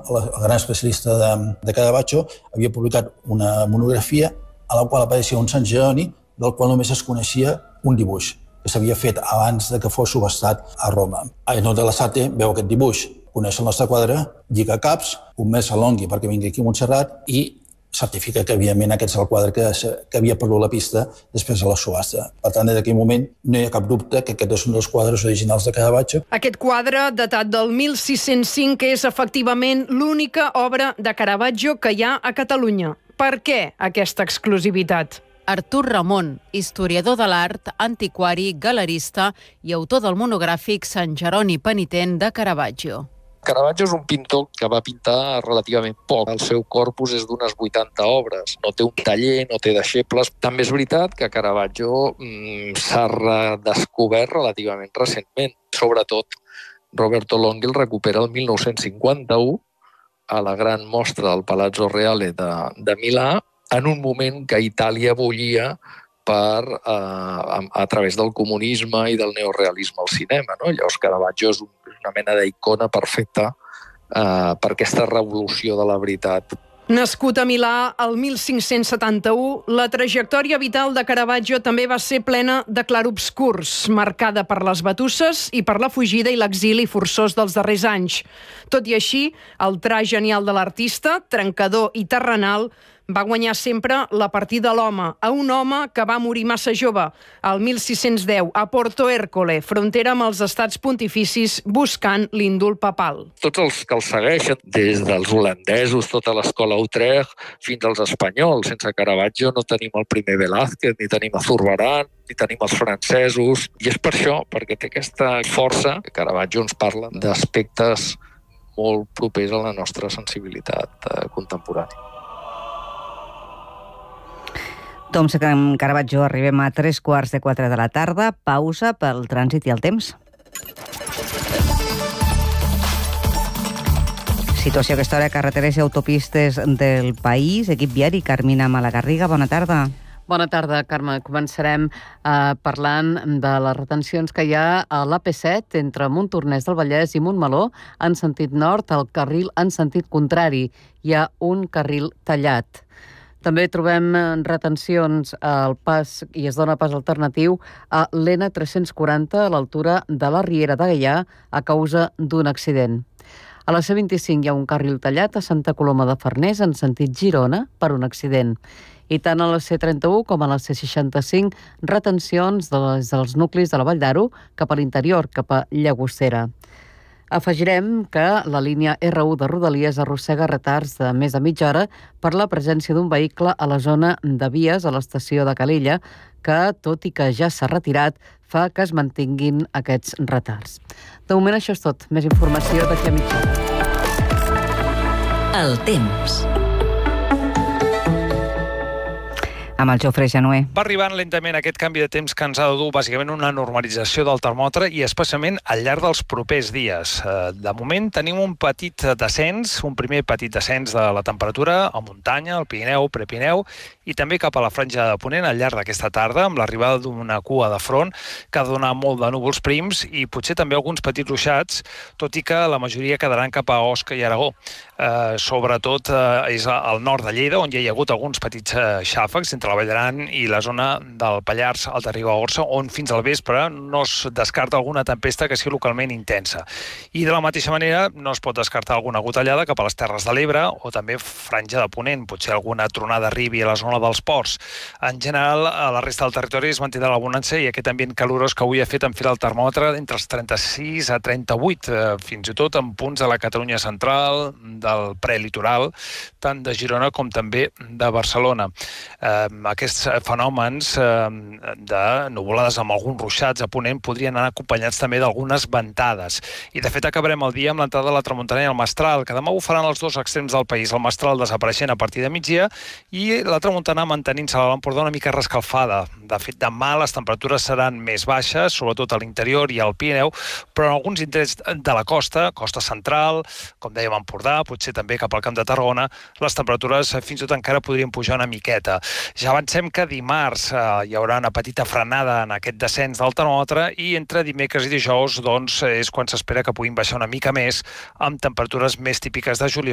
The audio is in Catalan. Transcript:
el gran especialista de Caravaggio, havia publicat una monografia a la qual apareixia un Sant Jeroni del qual només es coneixia un dibuix, que s'havia fet abans de que fos subestat a Roma. Aino de la Sate veu aquest dibuix, coneix el nostre quadre, lliga caps, convenç a Longhi perquè vingui aquí a Montserrat i certifica que, evidentment, aquest és el quadre que havia perdut la pista després de la subhasta. Per tant, des d'aquell moment no hi ha cap dubte que aquest és un dels quadres originals de Caravaggio. Aquest quadre, datat del 1605, és efectivament l'única obra de Caravaggio que hi ha a Catalunya. Per què aquesta exclusivitat? Artur Ramon, historiador de l'art, antiquari, galerista i autor del monogràfic Sant Jeroni Penitent de Caravaggio. Caravaggio és un pintor que va pintar relativament poc. El seu corpus és d'unes 80 obres. No té un taller, no té deixebles. També és veritat que Caravaggio s'ha redescobert relativament recentment. Sobretot, Roberto Longhi el recupera el 1951 a la gran mostra del Palazzo Reale de Milà, en un moment que Itàlia bullia a través del comunisme i del neorealisme al cinema. No? Llavors, Caravaggio és una mena d'icona perfecta per aquesta revolució de la veritat. Nascut a Milà el 1571, la trajectòria vital de Caravaggio també va ser plena de clarobscurs, marcada per les batusses i per la fugida i l'exili forçós dels darrers anys. Tot i així, el trast genial de l'artista, trencador i terrenal, va guanyar sempre la partida a l'home, a un home que va morir massa jove, el 1610, a Porto Ercole, frontera amb els estats pontificis, buscant l'índol papal. Tots els que el segueixen, des dels holandesos, tota l'escola Utrecht, fins als espanyols, sense Caravaggio no tenim el primer Velázquez, ni tenim a Zurbarán, ni tenim els francesos, i és per això, perquè té aquesta força, que Caravaggio ens parla d'aspectes molt propers a la nostra sensibilitat contemporània. Doncs amb Caravaggio arribem a 3:15 de la tarda. Pausa pel trànsit i el temps. Situació a aquesta hora a carreteres i autopistes del país. Equip viari, Carmina Malagarriga, bona tarda. Bona tarda, Carme. Començarem parlant de les retencions que hi ha a l'AP7 entre Montornès del Vallès i Montmeló en sentit nord, al carril en sentit contrari. Hi ha un carril tallat. També trobem retencions al pas, i es dona pas alternatiu, a l'N340 a l'altura de la Riera de Gaià a causa d'un accident. A la C25 hi ha un carril tallat a Santa Coloma de Farners en sentit Girona per un accident. I tant a la C31 com a la C65 retencions dels nuclis de la Vall d'Aro cap a l'interior, cap a Llagostera. Afegirem que la línia R1 de Rodalies arrossega retards de més de mitja hora per la presència d'un vehicle a la zona de vies a l'estació de Calella, que, tot i que ja s'ha retirat, fa que es mantinguin aquests retards. De moment això és tot. Més informació d'aquí a mitja hora. El temps. Amb el Jofre Januer. Va arribant lentament aquest canvi de temps que ens ha de dur bàsicament una normalització del termòmetre i especialment al llarg dels propers dies. De moment tenim un petit descens, un primer petit descens de la temperatura a muntanya, al Pirineu, Prepirineu i també cap a la franja de Ponent al llarg d'aquesta tarda amb l'arribada d'una cua de front que ha de donar molt de núvols prims i potser també alguns petits ruixats, tot i que la majoria quedaran cap a Osca i Aragó. Sobretot és al nord de Lleida, on ja hi ha hagut alguns petits xàfecs entre la Vall d'Aran i la zona del Pallars, Alta Ribagorça, on fins al vespre no es descarta alguna tempesta que sigui localment intensa. I de la mateixa manera no es pot descartar alguna gotellada cap a les Terres de l'Ebre o també franja de Ponent, potser alguna tronada arribi a la zona dels ports. En general, a la resta del territori es mantindrà la bonança i aquest ambient calorós que avui ha fet enfilar el termòmetre entre els 36 a 38, fins i tot en punts de la Catalunya central, del prelitoral, tant de Girona com també de Barcelona. Aquests fenòmens de nuvolades amb alguns ruixats a Ponent podrien anar acompanyats també d'algunes ventades. I de fet acabarem el dia amb l'entrada de la tramuntana i el mestral, que demà bufaran els dos extrems del país, el mestral desapareixent a partir de migdia i la tramuntana mantenint-se a l'Empordà una mica rescalfada. De fet, demà les temperatures seran més baixes, sobretot a l'interior i al Pirineu, però en alguns indrets de la costa central, com dèiem Empordà, potser també cap al Camp de Tarragona, les temperatures fins i tot encara podrien pujar una miqueta. Ja avancem que dimarts hi haurà una petita frenada en aquest descens del termòmetre i entre dimecres i dijous doncs, és quan s'espera que puguin baixar una mica més amb temperatures més típiques de juliol